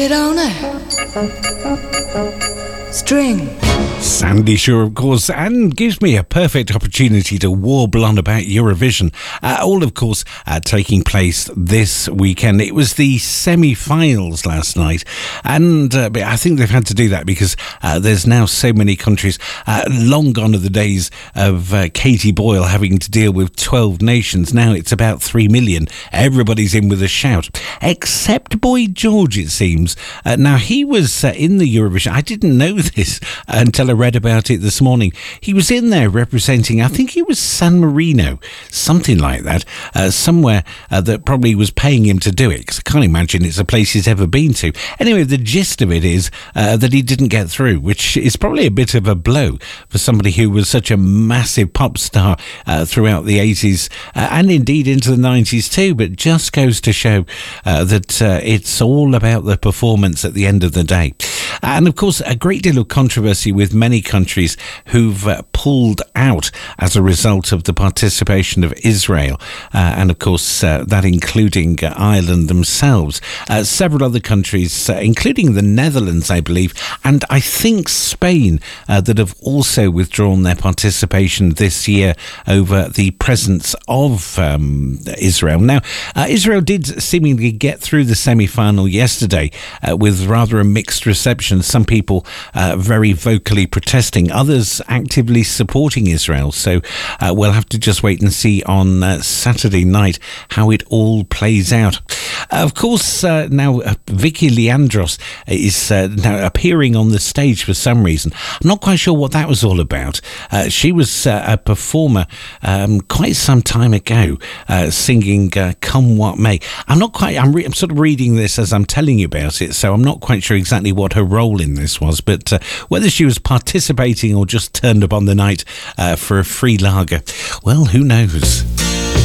It on it. String. Sandy Shore, of course, and gives me a perfect opportunity to warble on about Eurovision. All, of course, taking place this weekend. It was the semi-finals last night, and I think they've had to do that because there's now so many countries. Long gone are the days of Katie Boyle having to deal with 12 nations. Now it's about 3 million. Everybody's in with a shout, except Boy George, it seems. Now, he was in the Eurovision. I didn't know this until I read about it this morning. He was in there representing, I think it was San Marino, something like that, somewhere that probably was paying him to do it, because I can't imagine it's a place he's ever been to. Anyway, the gist of it is that he didn't get through, which is probably a bit of a blow for somebody who was such a massive pop star throughout the 80s and indeed into the 90s too, but just goes to show that it's all about the performance at the end of the day. And of course, a great deal of controversy with many countries who've pulled out as a result of the participation of Israel, and of course that including Ireland themselves, several other countries, including the Netherlands, I believe, and I think Spain, that have also withdrawn their participation this year over the presence of Israel. Now, Israel did seemingly get through the semi-final yesterday with rather a mixed reception. Some people very vocally protesting, others actively supporting Israel. So we'll have to just wait and see on Saturday night how it all plays out. Of course, now Vicky Leandros is now appearing on the stage for some reason. I'm not quite sure what that was all about. She was a performer quite some time ago, singing Come What May. I'm sort of reading this as I'm telling you about it, so I'm not quite sure exactly what her role in this was, but whether she was participating or just turned up on the night for a free lager, well, who knows?